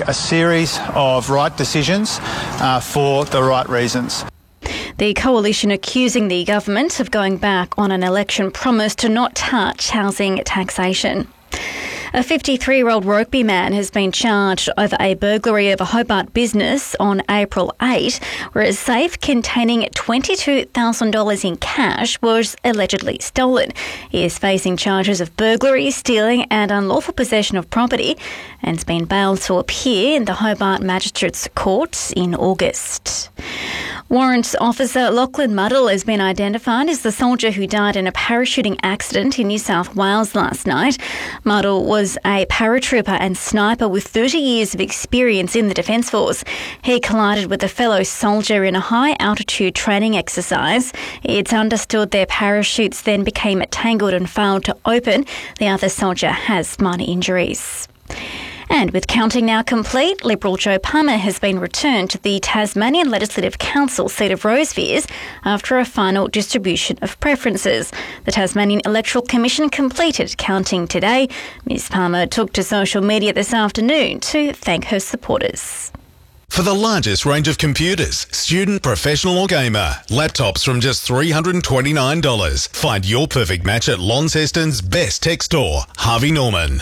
a series of right decisions for the right reasons. The coalition accusing the government of going back on an election promise to not touch housing taxation. A 53-year-old Rokeby man has been charged over a burglary of a Hobart business on April 8, where a safe containing $22,000 in cash was allegedly stolen. He is facing charges of burglary, stealing and unlawful possession of property and has been bailed to appear in the Hobart Magistrates Court in August. Warrant Officer Lachlan Muddle has been identified as the soldier who died in a parachuting accident in New South Wales last night. Muddle was a paratrooper and sniper with 30 years of experience in the Defence Force. He collided with a fellow soldier in a high-altitude training exercise. It's understood their parachutes then became tangled and failed to open. The other soldier has minor injuries. And with counting now complete, Liberal Joe Palmer has been returned to the Tasmanian Legislative Council seat of Rosevears after a final distribution of preferences. The Tasmanian Electoral Commission completed counting today. Ms Palmer took to social media this afternoon to thank her supporters. For the largest range of computers, student, professional or gamer, laptops from just $329. Find your perfect match at Launceston's best tech store, Harvey Norman.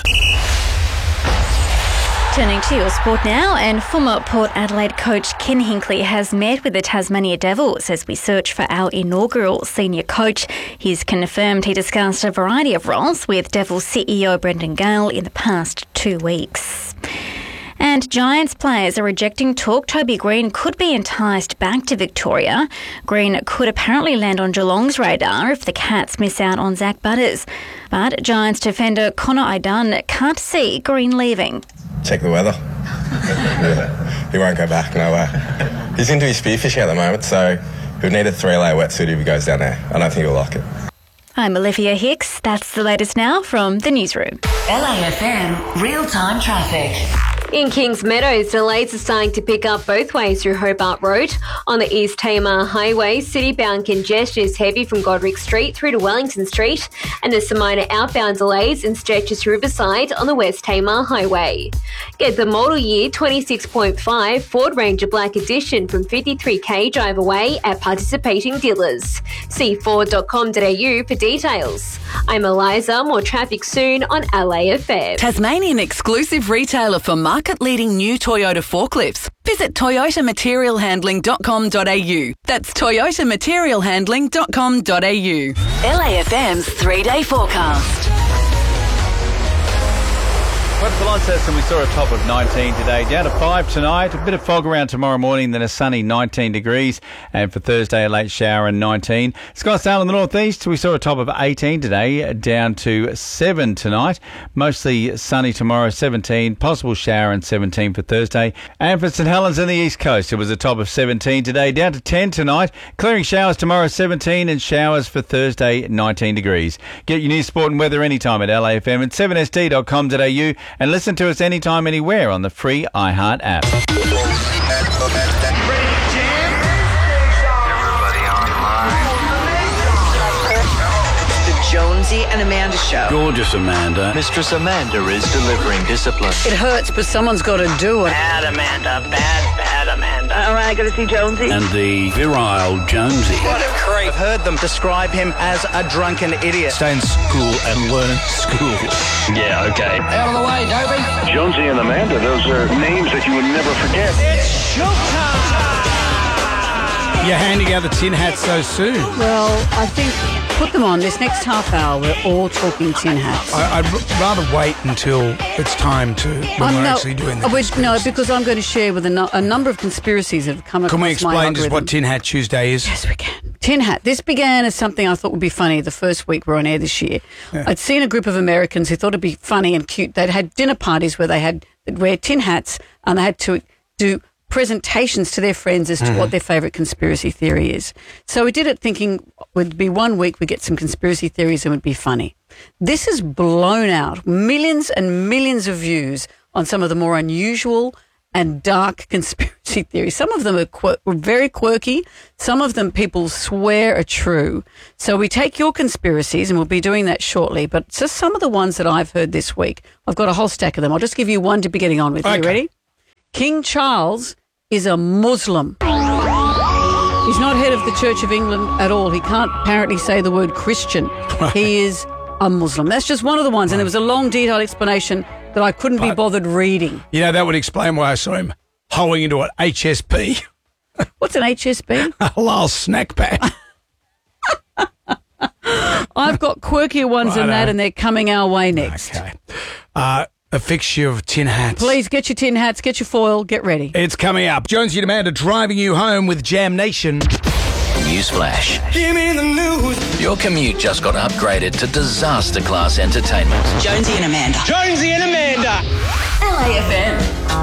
Turning to your sport now, and former Port Adelaide coach Ken Hinkley has met with the Tasmania Devils as we search for our inaugural senior coach. He's confirmed he discussed a variety of roles with Devils CEO Brendan Gale in the past 2 weeks. And Giants players are rejecting talk Toby Green could be enticed back to Victoria. Green could apparently land on Geelong's radar if the Cats miss out on Zach Butters. But Giants defender Connor Aidan can't see Green leaving. Check the weather. He won't go back, no way. He's into his spearfishing at the moment, so he'll need a 3-layer wetsuit if he goes down there. I don't think he'll like it. I'm Olivia Hicks. That's the latest now from the newsroom. LAFM real-time traffic. In Kings Meadows, delays are starting to pick up both ways through Hobart Road. On the East Tamar Highway, city-bound congestion is heavy from Godric Street through to Wellington Street, and there's some minor outbound delays and stretches to Riverside on the West Tamar Highway. Get the model year 26.5 Ford Ranger Black Edition from 53k drive away at participating dealers. See Ford.com.au for details. I'm Eliza. More traffic soon on LAFM. Tasmanian exclusive retailer for market-leading new Toyota forklifts. Visit toyotamaterialhandling.com.au. That's toyotamaterialhandling.com.au. LAFM's 3-day forecast. Went for Launceston, we saw a top of 19 today, down to 5 tonight, a bit of fog around tomorrow morning, then a sunny 19 degrees, and for Thursday a late shower and 19. Scottsdale in the northeast, we saw a top of 18 today, down to 7 tonight, mostly sunny tomorrow, 17, possible shower and 17 for Thursday. And for St Helens in the east coast, it was a top of 17 today, down to 10 tonight, clearing showers tomorrow 17 and showers for Thursday 19 degrees. Get your news, sport and weather anytime at LAFM and 7sd.com.au. And listen to us anytime, anywhere on the free iHeart app. Jonesy and Amanda Show. Gorgeous Amanda. Mistress Amanda is delivering discipline. It hurts, but someone's got to do it. Bad Amanda. Bad Amanda. All right, got to see Jonesy. And the virile Jonesy. What a creep. I've heard them describe him as a drunken idiot. Stay in school and learn at school. Yeah, okay. Out of the way, Dobie. Jonesy and Amanda, those are names that you would never forget. It's showtime! You're handing out the tin hats so soon. Well, I think put them on. This next half hour, we're all talking tin hats. I'd rather wait until it's time to, when we're actually doing this. No, because I'm going to share with a number of conspiracies that have come across my algorithm. Can we explain just what Tin Hat Tuesday is? Yes, we can. Tin Hat. This began as something I thought would be funny the first week we're on air this year. Yeah. I'd seen a group of Americans who thought it'd be funny and cute. They'd had dinner parties where they'd wear tin hats and they had to do presentations to their friends as to what their favourite conspiracy theory is. So we did it thinking it would be 1 week, we'd get some conspiracy theories and it would be funny. This has blown out millions and millions of views on some of the more unusual and dark conspiracy theories. Some of them are very quirky. Some of them people swear are true. So we take your conspiracies, and we'll be doing that shortly, but just some of the ones that I've heard this week. I've got a whole stack of them. I'll just give you one to be getting on with. Okay. You ready? King Charles is a Muslim. He's not head of the Church of England at all. He can't apparently say the word Christian. He is a Muslim. That's just one of the ones. And there was a long, detailed explanation that I couldn't be bothered reading. You know, that would explain why I saw him hoeing into an HSP. What's an HSP? A halal snack pack. I've got quirkier ones than that, and they're coming our way next. Okay. A fixture of tin hats. Please get your tin hats, get your foil, get ready. It's coming up. Jonesy and Amanda driving you home with Jam Nation. Newsflash. Give me the news. Your commute just got upgraded to disaster class entertainment. Jonesy and Amanda. Jonesy and Amanda. LAFM.